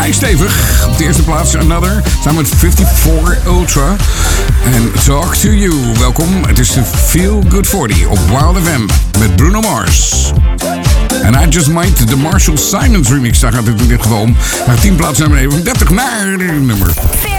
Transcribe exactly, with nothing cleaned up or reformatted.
Vrij stevig. Op de eerste plaats Another. Samen met vijfenvijftig Ultra. En Talk to You. Welkom. Het is de Feel Good veertig op Wild F M. Met Bruno Mars. En I Just Might, de Marshall Simons remix. Daar gaat het in dit geval om. Naar tien plaatsen naar beneden. Van dertig naar nummer